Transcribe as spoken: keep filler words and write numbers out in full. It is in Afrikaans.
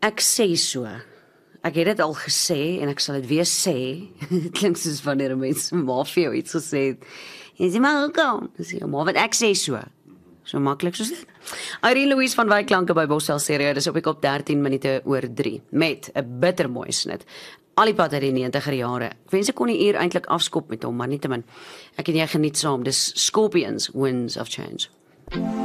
Ek sê so. Ek het dit al gesê en ek sal dit weer sê. Dit klink soos wanneer 'n mens maar vir jou iets gesê het. En jy sê maar hoekom? Dis jy maar wat ek sê so. So maklik soos dit. Irene Louise van Wyk klanke by Bostel Stereo, dis op die kop dertien minute oor drie met 'n bittermooi snit. Al die pad uit die negentiger jare. Ek wens ek kon die uur eintlik afskop met hom, maar nietemin. Ek en jy geniet saam. Dis Scorpions, Winds of Change.